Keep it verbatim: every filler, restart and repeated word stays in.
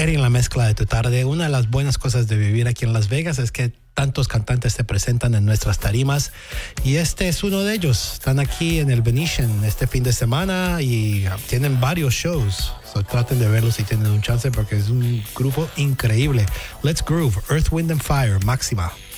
Eri en la mezcla de tu tarde. Una de las buenas cosas de vivir aquí en Las Vegas es que tantos cantantes se presentan en nuestras tarimas y este es uno de ellos. Están aquí en el Venetian este fin de semana y tienen varios shows. So, traten de verlos si tienen un chance porque es un grupo increíble. Let's Groove, Earth, Wind and Fire, Máxima.